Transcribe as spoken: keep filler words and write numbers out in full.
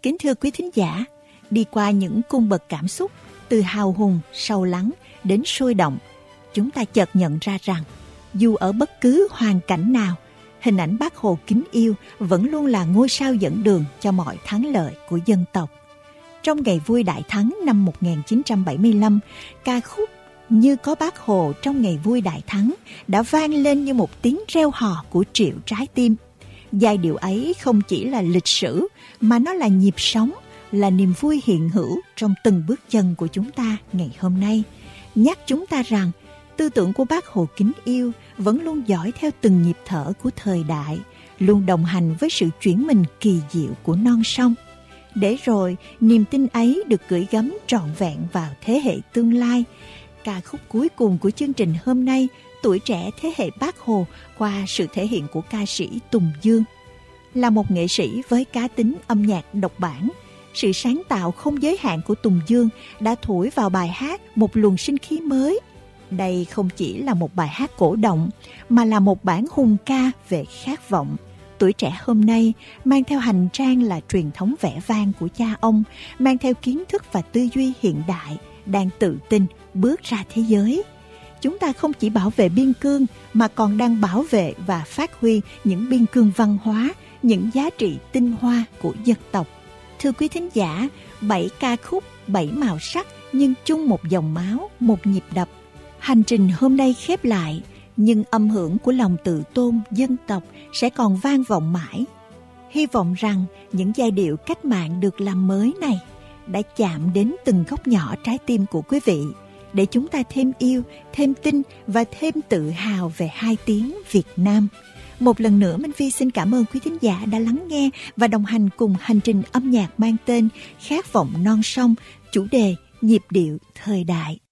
Kính thưa quý thính giả, đi qua những cung bậc cảm xúc từ hào hùng, sâu lắng đến sôi động, chúng ta chợt nhận ra rằng dù ở bất cứ hoàn cảnh nào, hình ảnh Bác Hồ kính yêu vẫn luôn là ngôi sao dẫn đường cho mọi thắng lợi của dân tộc. Trong ngày vui đại thắng năm một nghìn chín trăm bảy mươi lăm, ca khúc Như có Bác Hồ trong ngày vui đại thắng đã vang lên như một tiếng reo hò của triệu trái tim. Giai điệu ấy không chỉ là lịch sử mà nó là nhịp sống, là niềm vui hiện hữu trong từng bước chân của chúng ta ngày hôm nay, nhắc chúng ta rằng tư tưởng của Bác Hồ kính yêu vẫn luôn dõi theo từng nhịp thở của thời đại, luôn đồng hành với sự chuyển mình kỳ diệu của non sông. Để rồi niềm tin ấy được gửi gắm trọn vẹn vào thế hệ tương lai. Ca khúc cuối cùng của chương trình hôm nay, Tuổi trẻ thế hệ Bác Hồ, qua sự thể hiện của ca sĩ Tùng Dương. Là một nghệ sĩ với cá tính âm nhạc độc bản, sự sáng tạo không giới hạn của Tùng Dương đã thổi vào bài hát một luồng sinh khí mới. Đây không chỉ là một bài hát cổ động, mà là một bản hùng ca về khát vọng. Tuổi trẻ hôm nay mang theo hành trang là truyền thống vẻ vang của cha ông, mang theo kiến thức và tư duy hiện đại, đang tự tin bước ra thế giới. Chúng ta không chỉ bảo vệ biên cương mà còn đang bảo vệ và phát huy những biên cương văn hóa, những giá trị tinh hoa của dân tộc. Thưa quý thính giả, bảy ca khúc, bảy màu sắc nhưng chung một dòng máu, một nhịp đập. Hành trình hôm nay khép lại, nhưng âm hưởng của lòng tự tôn dân tộc sẽ còn vang vọng mãi. Hy vọng rằng những giai điệu cách mạng được làm mới này đã chạm đến từng góc nhỏ trái tim của quý vị, để chúng ta thêm yêu, thêm tin và thêm tự hào về hai tiếng Việt Nam. Một lần nữa Minh Phi xin cảm ơn quý thính giả đã lắng nghe và đồng hành cùng hành trình âm nhạc mang tên Khát vọng non sông, chủ đề nhịp điệu thời đại.